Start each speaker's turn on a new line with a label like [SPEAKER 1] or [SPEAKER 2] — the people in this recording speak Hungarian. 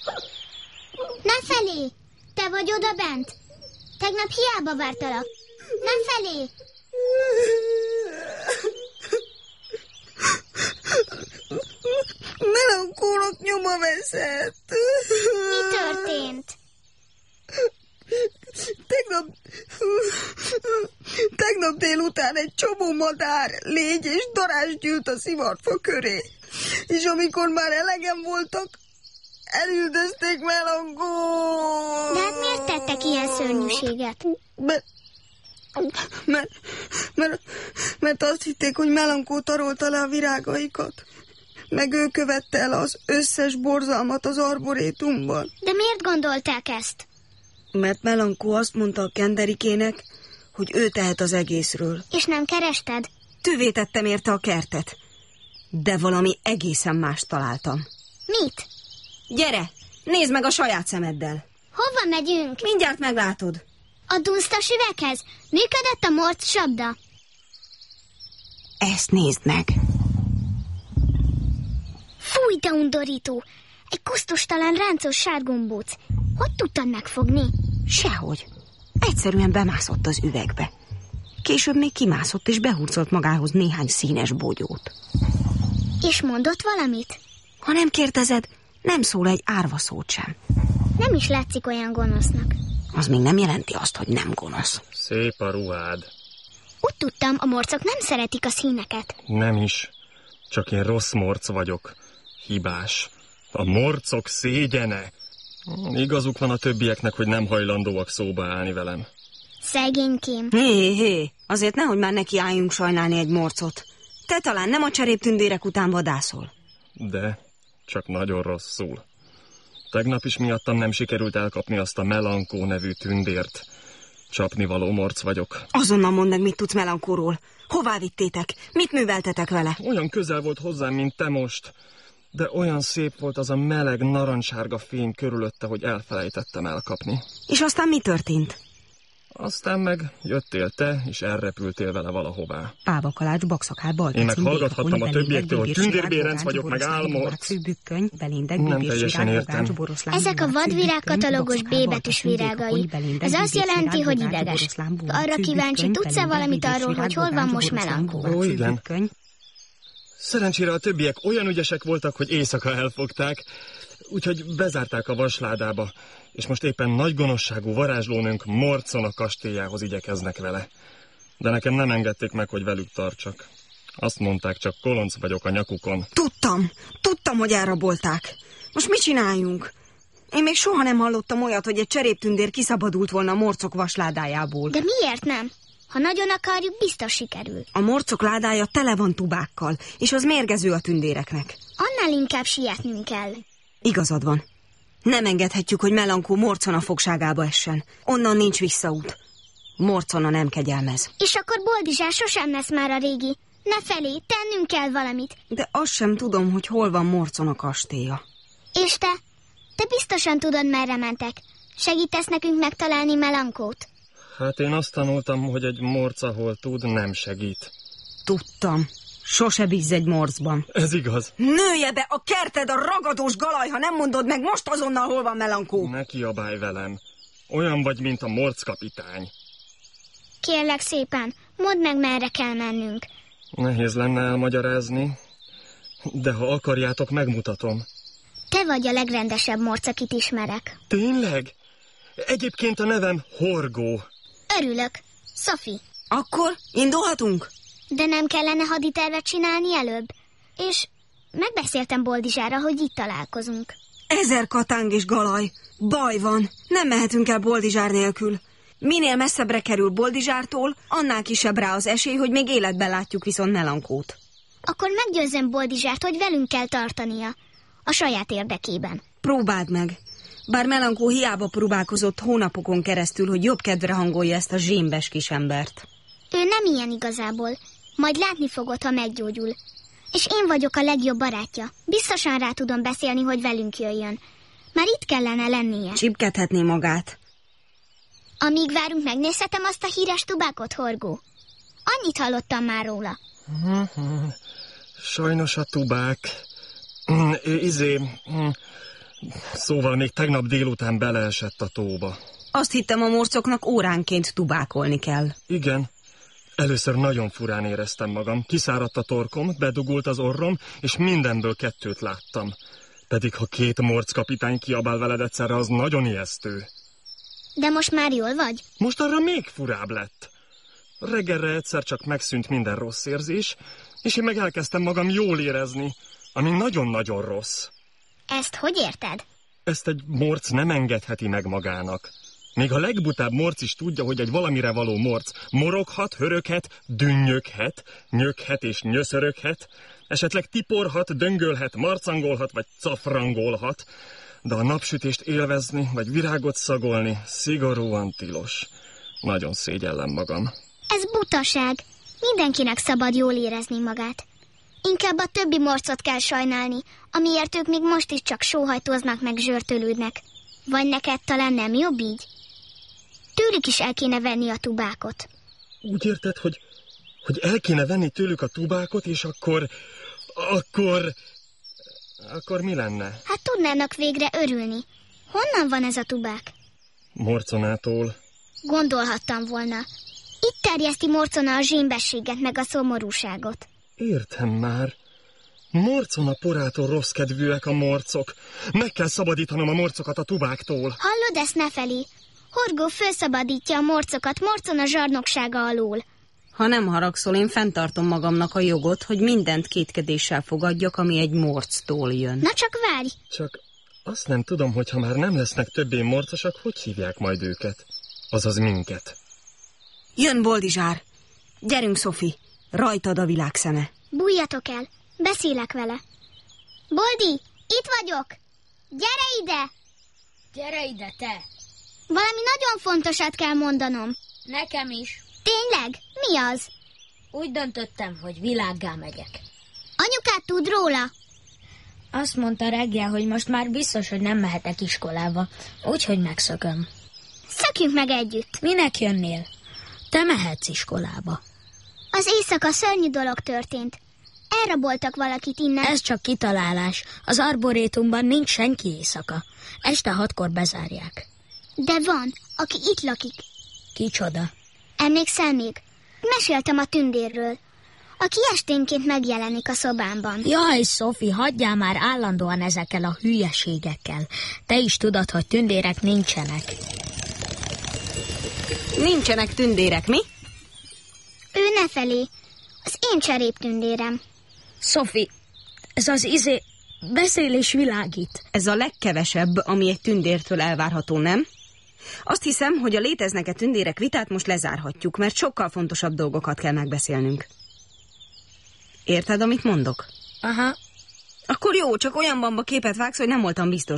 [SPEAKER 1] Nefelé! Te vagy oda bent? Tegnap hiába vártalak. Nefelé!
[SPEAKER 2] Melankónak nyoma veszett.
[SPEAKER 1] Mi történt?
[SPEAKER 2] Tegnap délután egy csomó madár, légy és darázs gyűlt a szivarfa köré. És amikor már elegem voltak, elüldözték Melankót.
[SPEAKER 1] De hát miért tettek ilyen szörnyűséget?
[SPEAKER 2] Mert azt hitték, hogy Melankó tarolta le a virágaikat. Meg ő követte el az összes borzalmat az arborétumban.
[SPEAKER 1] De miért gondolták ezt?
[SPEAKER 2] Mert Melankó azt mondta a Kenderikének, hogy ő tehet az egészről.
[SPEAKER 1] És nem kerested?
[SPEAKER 2] Tővé tettem érte a kertet. De valami egészen mást találtam.
[SPEAKER 1] Mit?
[SPEAKER 2] Gyere, nézd meg a saját szemeddel.
[SPEAKER 1] Hova megyünk?
[SPEAKER 2] Mindjárt meglátod.
[SPEAKER 1] A dunsztas üveghez? Működött a morc sabda?
[SPEAKER 2] Ezt nézd meg.
[SPEAKER 1] Fúj, de undorító! Egy kosztostalan ráncos sárgombóc. Hogy tudtad megfogni?
[SPEAKER 2] Sehogy. Egyszerűen bemászott az üvegbe. Később még kimászott és behurcolt magához néhány színes bogyót.
[SPEAKER 1] És mondott valamit?
[SPEAKER 2] Ha nem kérdezed, nem szól egy árva szót sem.
[SPEAKER 1] Nem is látszik olyan gonosznak.
[SPEAKER 2] Az még nem jelenti azt, hogy nem gonosz.
[SPEAKER 3] Szép a ruhád.
[SPEAKER 1] Úgy tudtam, a morcok nem szeretik a színeket.
[SPEAKER 3] Nem is. Csak én rossz morc vagyok. Hibás. A morcok szégyene. Igazuk van a többieknek, hogy nem hajlandóak szóba állni velem.
[SPEAKER 1] Szegénykém.
[SPEAKER 2] Hé, azért nehogy már neki álljunk sajnálni egy morcot. Te talán nem a cseréptündérek után vadászol.
[SPEAKER 3] De csak nagyon rosszul. Tegnap is miattam nem sikerült elkapni azt a Melankó nevű tündért. Csapnivaló morc vagyok.
[SPEAKER 2] Azonnal mondd meg, mit tudsz Melankóról. Hová vittétek? Mit műveltetek vele?
[SPEAKER 3] Olyan közel volt hozzám, mint te most. De olyan szép volt az a meleg, narancssárga fény körülötte, hogy elfelejtettem elkapni.
[SPEAKER 2] És aztán mi történt?
[SPEAKER 3] Aztán meg jöttél te, és elrepültél vele valahová.
[SPEAKER 2] Páva Kalács, Bakszakál, Balta.
[SPEAKER 3] Én meg hallgathattam a többiektől, hogy Tündér Bérenc vagyok, meg Álmorc. Nem teljesen értem.
[SPEAKER 1] Ezek a vadvirág katalógos B-betűs virágai. Ez azt jelenti, hogy ideges. Arra kíváncsi, tudsz-e valamit arról, hogy hol van most Melankó?
[SPEAKER 3] Ó, igen. Szerencsére a többiek olyan ügyesek voltak, hogy éjszaka elfogták, úgyhogy bezárták a vasládába, és most éppen nagy gonoszságú varázslónőnk Morcon a kastélyához igyekeznek vele. De nekem nem engedték meg, hogy velük tartsak. Azt mondták, csak kolonc vagyok a nyakukon.
[SPEAKER 2] Tudtam, hogy elrabolták. Most mit csináljunk? Én még soha nem hallottam olyat, hogy egy cseréptündér kiszabadult volna a morcok vasládájából.
[SPEAKER 1] De miért nem? Ha nagyon akarjuk, biztos sikerül.
[SPEAKER 2] A morcok ládája tele van tubákkal, és az mérgező a tündéreknek.
[SPEAKER 1] Annál inkább sietnünk kell.
[SPEAKER 2] Igazad van. Nem engedhetjük, hogy Melankó Morcon a fogságába essen. Onnan nincs visszaút. Morcona nem kegyelmez.
[SPEAKER 1] És akkor Boldizsár sosem lesz már a régi. Ne felé, tennünk kell valamit.
[SPEAKER 2] De azt sem tudom, hogy hol van Morcon a kastélya.
[SPEAKER 1] És te? Te biztosan tudod, merre mentek. Segítesz nekünk megtalálni Melankót?
[SPEAKER 3] Hát én azt tanultam, hogy egy morc, ahol tud, nem segít.
[SPEAKER 2] Tudtam. Sose bízz egy morcban.
[SPEAKER 3] Ez igaz.
[SPEAKER 2] Nője be a kerted, a ragadós galaj, ha nem mondod meg most azonnal, hol van Melankó.
[SPEAKER 3] Ne kiabálj velem. Olyan vagy, mint a morckapitány.
[SPEAKER 1] Kérlek szépen, mondd meg, merre kell mennünk.
[SPEAKER 3] Nehéz lenne elmagyarázni, de ha akarjátok, megmutatom.
[SPEAKER 1] Te vagy a legrendesebb morc, akit ismerek.
[SPEAKER 3] Tényleg? Egyébként a nevem Horgó.
[SPEAKER 1] Örülök. Sophie.
[SPEAKER 2] Akkor indulhatunk?
[SPEAKER 1] De nem kellene haditervet csinálni előbb? És megbeszéltem Boldizsárra, hogy itt találkozunk.
[SPEAKER 2] 1000 katáng és galaj. Baj van. Nem mehetünk el Boldizsár nélkül. Minél messzebbre kerül Boldizsártól, annál kisebb rá az esély, hogy még életben látjuk viszont Melankót.
[SPEAKER 1] Akkor meggyőzzem Boldizsárt, hogy velünk kell tartania. A saját érdekében.
[SPEAKER 2] Próbáld meg. Bár Melankó hiába próbálkozott hónapokon keresztül, hogy jobb kedvre hangolja ezt a zsémbes kisembert.
[SPEAKER 1] Ő nem ilyen igazából. Majd látni fogod, ha meggyógyul. És én vagyok a legjobb barátja. Biztosan rá tudom beszélni, hogy velünk jöjjön. Már itt kellene lennie.
[SPEAKER 2] Csipkedhetné magát.
[SPEAKER 1] Amíg várunk, megnézhetem azt a híres tubákot, Horgó? Annyit hallottam már róla.
[SPEAKER 3] Sajnos a tubák. Szóval még tegnap délután beleesett a tóba.
[SPEAKER 4] Azt hittem, a morcoknak óránként tubákolni kell.
[SPEAKER 3] Igen. Először nagyon furán éreztem magam. Kiszáradt a torkom, bedugult az orrom, és mindenből 2 láttam. Pedig ha 2 morckapitány kiabál veled egyszerre, az nagyon ijesztő.
[SPEAKER 1] De most már jól vagy?
[SPEAKER 3] Most arra még furább lett. Reggelre egyszer csak megszűnt minden rossz érzés, és én meg elkezdtem magam jól érezni, ami nagyon-nagyon rossz.
[SPEAKER 1] Ezt hogy érted?
[SPEAKER 3] Ezt egy morc nem engedheti meg magának. Még a legbutább morc is tudja, hogy egy valamire való morc moroghat, höröghet, dünnyöghet, nyöghet és nyöszöröghet, esetleg tiporhat, döngölhet, marcangolhat vagy cafrangolhat, de a napsütést élvezni vagy virágot szagolni szigorúan tilos. Nagyon szégyellem magam.
[SPEAKER 1] Ez butaság. Mindenkinek szabad jól érezni magát. Inkább a többi morcot kell sajnálni, amiért ők még most is csak sóhajtóznak meg zsörtölődnek. Vagy neked talán nem jobb így? Tőlük is el kéne venni a tubákot.
[SPEAKER 3] Úgy érted, hogy el kéne venni tőlük a tubákot, és akkor mi lenne?
[SPEAKER 1] Hát tudnának végre örülni. Honnan van ez a tubák?
[SPEAKER 3] Morconától.
[SPEAKER 1] Gondolhattam volna. Itt terjeszti Morcona a zsémbességet meg a szomorúságot.
[SPEAKER 3] Értem már. Morcona porától rossz kedvűek a morcok. Meg kell szabadítanom a morcokat a tubáktól.
[SPEAKER 1] Hallod ezt, Nefelé? Horgó felszabadítja a morcokat Morcona zsarnoksága alól.
[SPEAKER 4] Ha nem haragszol, én fenntartom magamnak a jogot, hogy mindent kétkedéssel fogadjak, ami egy morctól jön.
[SPEAKER 1] Na csak várj!
[SPEAKER 3] Csak azt nem tudom, hogy ha már nem lesznek többé morcosak, hogy hívják majd őket? Azaz minket.
[SPEAKER 4] Jön Boldizsár! Gyerünk, Szofi! Rajtad a világ szeme!
[SPEAKER 1] Bújjatok el! Beszélek vele! Boldi! Itt vagyok! Gyere ide!
[SPEAKER 5] Gyere ide, te!
[SPEAKER 1] Valami nagyon fontosat kell mondanom.
[SPEAKER 5] Nekem is.
[SPEAKER 1] Tényleg? Mi az?
[SPEAKER 5] Úgy döntöttem, hogy világgá megyek.
[SPEAKER 1] Anyukát tud róla?
[SPEAKER 5] Azt mondta reggel, hogy most már biztos, hogy nem mehetek iskolába, úgyhogy megszököm.
[SPEAKER 1] Szökjünk meg együtt.
[SPEAKER 5] Minek jönnél? Te mehetsz iskolába.
[SPEAKER 1] Az éjszaka szörnyű dolog történt. Elraboltak valakit innen.
[SPEAKER 5] Ez csak kitalálás. Az arborétumban nincs senki éjszaka. Este 6-kor bezárják.
[SPEAKER 1] De van, aki itt lakik.
[SPEAKER 5] Kicsoda?
[SPEAKER 1] Emlékszel még? Meséltem a tündérről, aki esténként megjelenik a szobámban.
[SPEAKER 5] Jaj, Szofi, hagyjál már állandóan ezekkel a hülyeségekkel. Te is tudod, hogy tündérek nincsenek.
[SPEAKER 4] Nincsenek tündérek, mi?
[SPEAKER 1] Ő Nefelé, az én cseréptündérem.
[SPEAKER 5] Szofi, ez az beszél és világít.
[SPEAKER 4] Ez a legkevesebb, ami egy tündértől elvárható, nem? Azt hiszem, hogy a léteznek-e tündérek vitát most lezárhatjuk, mert sokkal fontosabb dolgokat kell megbeszélnünk. Érted, amit mondok?
[SPEAKER 5] Aha.
[SPEAKER 4] Akkor jó, csak olyan bamba képet vágsz, hogy nem voltam biztos